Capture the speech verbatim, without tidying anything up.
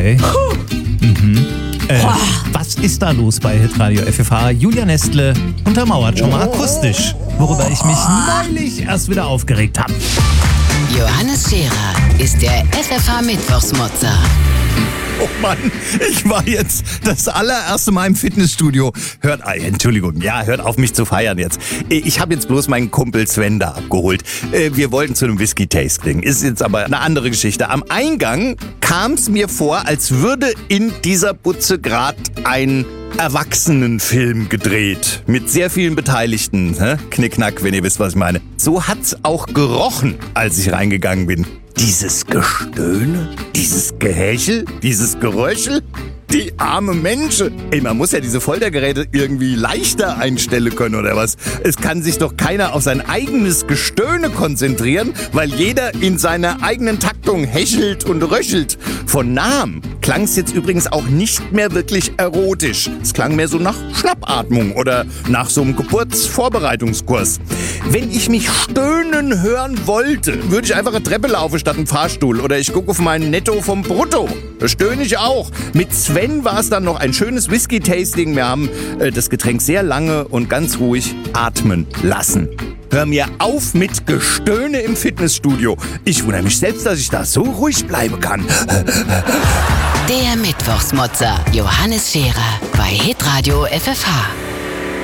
Okay. Mhm. Äh, was ist da los bei Hitradio F F H? Julia Nestle untermauert schon mal akustisch, worüber ich mich neulich erst wieder aufgeregt habe. Johannes Scherer ist der F F H Mittwochsmotzer. Oh Mann, ich war jetzt das allererste Mal im Fitnessstudio. Hört, ah, Entschuldigung, ja, hört auf mich zu feiern jetzt. Ich habe jetzt bloß meinen Kumpel Sven da abgeholt. Wir wollten zu einem Whisky-Tasting. Ist jetzt aber eine andere Geschichte. Am Eingang kam es mir vor, als würde in dieser Butze gerade ein Erwachsenenfilm gedreht. Mit sehr vielen Beteiligten. Hä? Knickknack, wenn ihr wisst, was ich meine. So hat's auch gerochen, als ich reingegangen bin. Dieses Gestöhne, dieses Gehäschel, dieses Geröchel, die arme Menschen. Ey, man muss ja diese Foltergeräte irgendwie leichter einstellen können oder was. Es kann sich doch keiner auf sein eigenes Gestöhne konzentrieren, weil jeder in seiner eigenen Taktung häschelt und röchelt. Von nahem klang es jetzt übrigens auch nicht mehr wirklich erotisch. Es klang mehr so nach Schnappatmung oder nach so einem Geburtsvorbereitungskurs. Wenn ich mich stöhnen hören wollte, würde ich einfach eine Treppe laufen statt einen Fahrstuhl oder ich gucke auf meinen Netto vom Brutto. Da stöhne ich auch. Mit Sven war es dann noch ein schönes Whisky-Tasting. Wir haben äh, das Getränk sehr lange und ganz ruhig atmen lassen. Hör mir auf mit Gestöhne im Fitnessstudio. Ich wundere mich selbst, dass ich da so ruhig bleiben kann. Der Mittwochsmotzer Johannes Scherer bei Hitradio F F H.